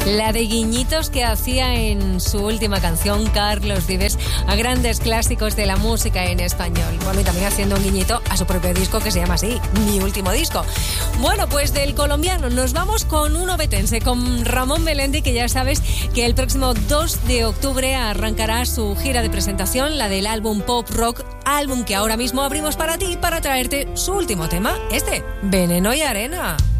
La de guiñitos que hacía en su última canción Carlos Vives a grandes clásicos de la música en español. Bueno, y también haciendo un guiñito a su propio disco que se llama así, Mi Último Disco. Bueno, pues del colombiano nos vamos con un ovetense, con Ramón Melendi, que ya sabes que el próximo 2 de octubre arrancará su gira de presentación, la del álbum Pop Rock, álbum que ahora mismo abrimos para ti para traerte su último tema, Veneno y Arena.